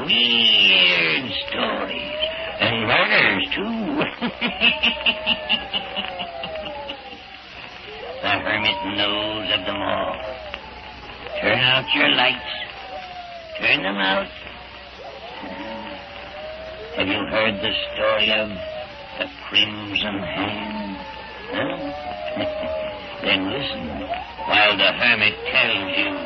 weird stories. And murders, too. The hermit knows of them all. Turn out your lights. Turn them out. Have you heard the story of the Crimson Hand? Huh? Then listen while the hermit tells you.